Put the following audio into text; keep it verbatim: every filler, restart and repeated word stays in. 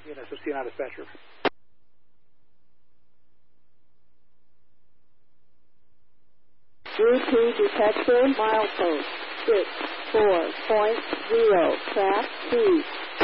N S O C nine dispatcher. Route detected, milepost six four point zero, track two.